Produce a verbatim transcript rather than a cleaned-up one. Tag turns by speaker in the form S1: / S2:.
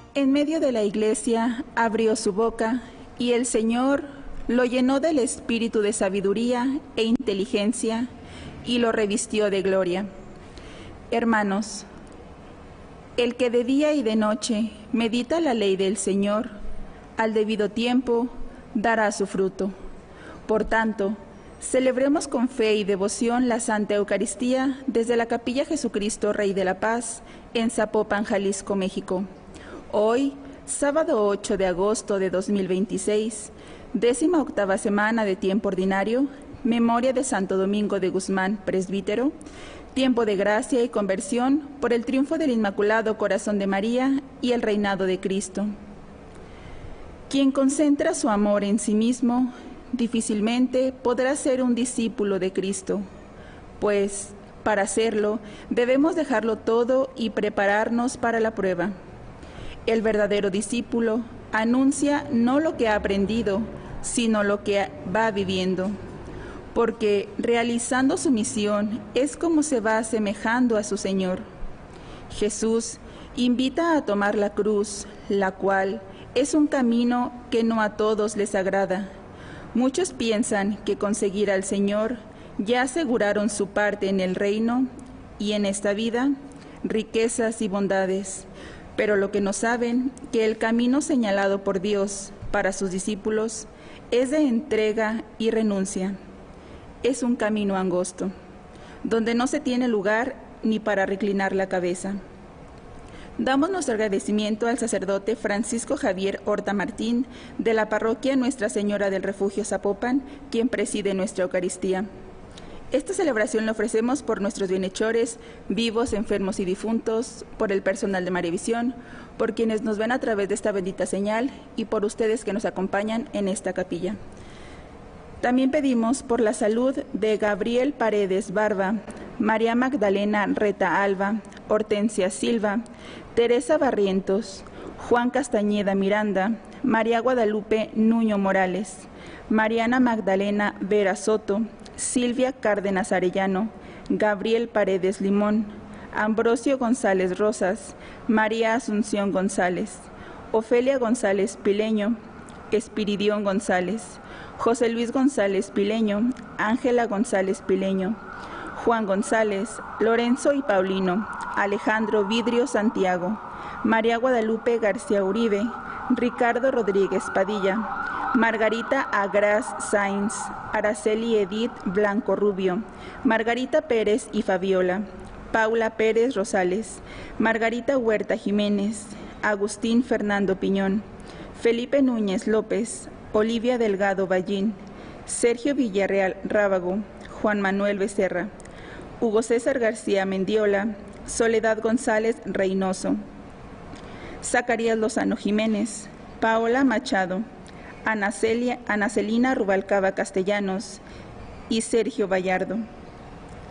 S1: En medio de la iglesia abrió su boca y el Señor lo llenó del espíritu de sabiduría e inteligencia y lo revistió de gloria. Hermanos, el que de día y de noche medita la ley del Señor, al debido tiempo dará su fruto. Por tanto, celebremos con fe y devoción la Santa Eucaristía desde la Capilla Jesucristo Rey de la Paz en Zapopan, Jalisco, México. Hoy, sábado ocho de agosto de dos mil veintiséis, décima octava semana de tiempo ordinario, memoria de Santo Domingo de Guzmán, presbítero, tiempo de gracia y conversión por el triunfo del Inmaculado Corazón de María y el reinado de Cristo. Quien concentra su amor en sí mismo, difícilmente podrá ser un discípulo de Cristo, pues, para hacerlo, debemos dejarlo todo y prepararnos para la prueba. El verdadero discípulo anuncia no lo que ha aprendido, sino lo que va viviendo, porque realizando su misión es como se va asemejando a su Señor. Jesús invita a tomar la cruz, la cual es un camino que no a todos les agrada. Muchos piensan que con seguir al Señor ya aseguraron su parte en el reino y en esta vida, riquezas y bondades, pero lo que no saben que el camino señalado por Dios para sus discípulos es de entrega y renuncia. Es un camino angosto, donde no se tiene lugar ni para reclinar la cabeza. Damos nuestro agradecimiento al sacerdote Francisco Javier Horta Martín de la parroquia Nuestra Señora del Refugio Zapopan, quien preside nuestra Eucaristía. Esta celebración la ofrecemos por nuestros bienhechores, vivos, enfermos y difuntos, por el personal de Mariavisión, por quienes nos ven a través de esta bendita señal y por ustedes que nos acompañan en esta capilla. También pedimos por la salud de Gabriel Paredes Barba, María Magdalena Reta Alba, Hortensia Silva, Teresa Barrientos, Juan Castañeda Miranda, María Guadalupe Nuño Morales, Mariana Magdalena Vera Soto, Silvia Cárdenas Arellano, Gabriel Paredes Limón, Ambrosio González Rosas, María Asunción González, Ofelia González Pileño, Espiridión González, José Luis González Pileño, Ángela González Pileño, Juan González, Lorenzo y Paulino, Alejandro Vidrio Santiago, María Guadalupe García Uribe, Ricardo Rodríguez Padilla, Margarita Agras Sainz, Araceli Edith Blanco Rubio, Margarita Pérez y Fabiola, Paula Pérez Rosales, Margarita Huerta Jiménez, Agustín Fernando Piñón, Felipe Núñez López, Olivia Delgado Ballín, Sergio Villarreal Rábago, Juan Manuel Becerra, Hugo César García Mendiola, Soledad González Reynoso, Zacarías Lozano Jiménez, Paola Machado, Ana Celia, Ana Celina Rubalcaba Castellanos y Sergio Vallardo.